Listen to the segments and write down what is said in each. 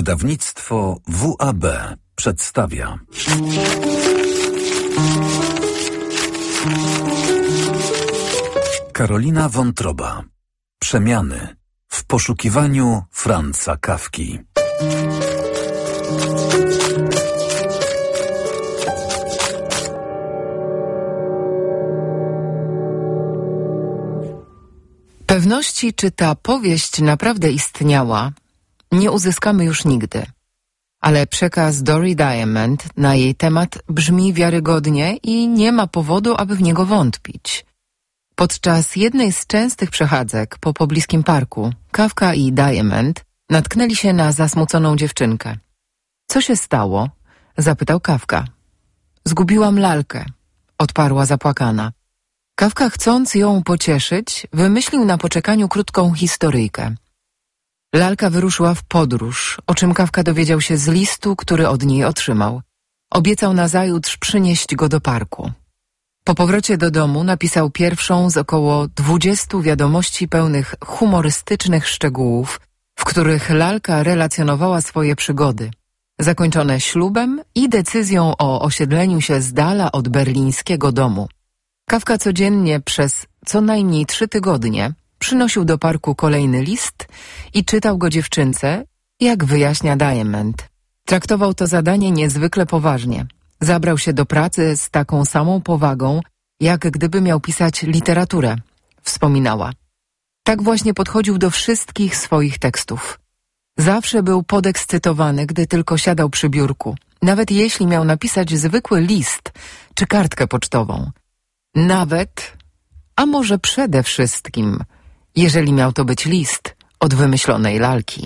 Wydawnictwo WAB przedstawia Karolina Wątroba. Przemiany w poszukiwaniu Franza Kafki. Pewności, czy ta powieść naprawdę istniała, nie uzyskamy już nigdy. Ale przekaz Dory Diamond na jej temat brzmi wiarygodnie i nie ma powodu, aby w niego wątpić. Podczas jednej z częstych przechadzek po pobliskim parku Kafka i Diamond natknęli się na zasmuconą dziewczynkę. Co się stało? Zapytał Kafka. Zgubiłam lalkę, odparła zapłakana. Kafka, chcąc ją pocieszyć, wymyślił na poczekaniu krótką historyjkę. Lalka wyruszyła w podróż, o czym Kafka dowiedział się z listu, który od niej otrzymał. Obiecał nazajutrz przynieść go do parku. Po powrocie do domu napisał pierwszą z około 20 wiadomości pełnych humorystycznych szczegółów, w których lalka relacjonowała swoje przygody, zakończone ślubem i decyzją o osiedleniu się z dala od berlińskiego domu. Kafka codziennie przez co najmniej 3 tygodnie przynosił do parku kolejny list i czytał go dziewczynce, jak wyjaśnia Diamond. Traktował to zadanie niezwykle poważnie. Zabrał się do pracy z taką samą powagą, jak gdyby miał pisać literaturę, wspominała. Tak właśnie podchodził do wszystkich swoich tekstów. Zawsze był podekscytowany, gdy tylko siadał przy biurku, nawet jeśli miał napisać zwykły list czy kartkę pocztową. Nawet, a może przede wszystkim, jeżeli miał to być list od wymyślonej lalki.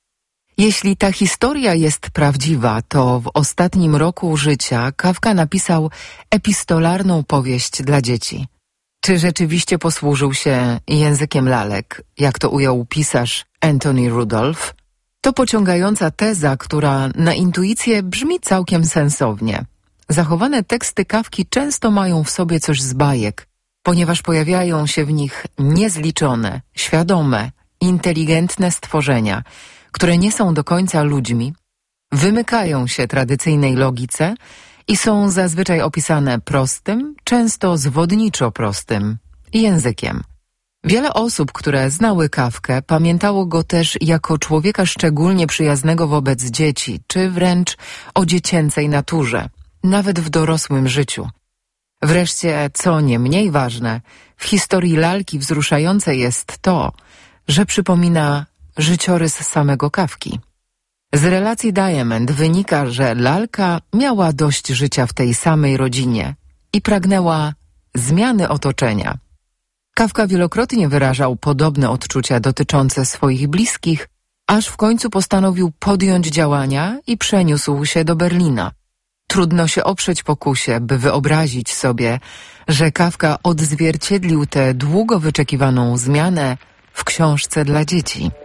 Jeśli ta historia jest prawdziwa, to w ostatnim roku życia Kafka napisał epistolarną powieść dla dzieci. Czy rzeczywiście posłużył się językiem lalek, jak to ujął pisarz Anthony Rudolph? To pociągająca teza, która na intuicję brzmi całkiem sensownie. Zachowane teksty Kafki często mają w sobie coś z bajek, ponieważ pojawiają się w nich niezliczone, świadome, inteligentne stworzenia, które nie są do końca ludźmi, wymykają się tradycyjnej logice i są zazwyczaj opisane prostym, często zwodniczo prostym językiem. Wiele osób, które znały Kafkę, pamiętało go też jako człowieka szczególnie przyjaznego wobec dzieci, czy wręcz o dziecięcej naturze, nawet w dorosłym życiu. Wreszcie, co nie mniej ważne, w historii lalki wzruszające jest to, że przypomina życiorys samego Kafki. Z relacji Diamond wynika, że lalka miała dość życia w tej samej rodzinie i pragnęła zmiany otoczenia. Kafka wielokrotnie wyrażał podobne odczucia dotyczące swoich bliskich, aż w końcu postanowił podjąć działania i przeniósł się do Berlina. Trudno się oprzeć pokusie, by wyobrazić sobie, że Kafka odzwierciedlił tę długo wyczekiwaną zmianę w książce dla dzieci.